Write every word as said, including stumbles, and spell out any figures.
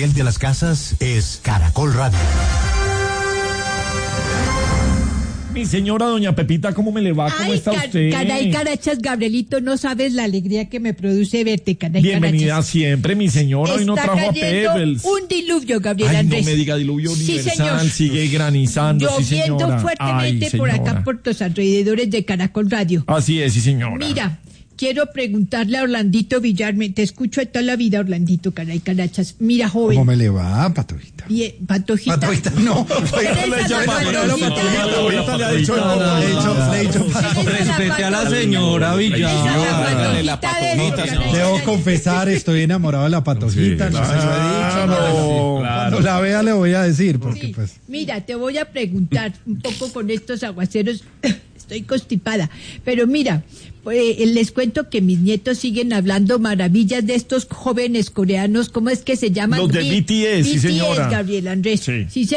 corriente a las casas es Caracol Radio. Mi señora doña Pepita, ¿cómo me le va? ¿Cómo Ay, está car- usted? Caray, carachas, Gabrielito, no sabes la alegría que me produce verte, caray, Bienvenida carachas. siempre, mi señora. Hoy no Está trajo a cayendo Pebbles. un diluvio, Gabriel Ay, Andrés. no me diga diluvio Sí, universal, señor. sigue granizando, sí, Lloviendo señora. fuertemente Ay, por acá, señora. por los alrededores de Caracol Radio. Así es, sí, señora. Mira, quiero preguntarle a Orlandito Villarme, te escucho toda la vida, Orlandito, caray, carachas. Mira, joven. ¿Cómo me le va, Patojita? Bien, Patojita. Patojita, no. Eres le a llama la Patojita. Patojita. Ahorita le ha dicho el Le he dicho, le he dicho, Respete a la señora Villar. Esa es la Patojita de- caray, Debo caray. confesar, estoy enamorado de la Patojita, Sí, no se lo he dicho. claro, Cuando la vea le voy a decir, porque Sí, pues... mira, te voy a preguntar un poco con estos aguaceros. Estoy constipada. Pero mira, pues, les cuento que mis nietos siguen hablando maravillas de estos jóvenes coreanos. ¿Cómo es que se llaman? Los de B T S, sí, señora. Gabriel Andrés. Sí. Sí,